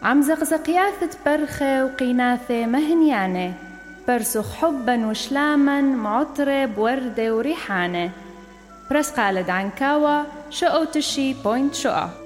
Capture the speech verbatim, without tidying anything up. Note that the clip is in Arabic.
عم زقزق ياثت برخة وقيناثة مهنيانة، برسخ حبا وشلاما معطرة بوردة وريحانة. برس خالد عنكاوة، شقو تشي بوينت شقا.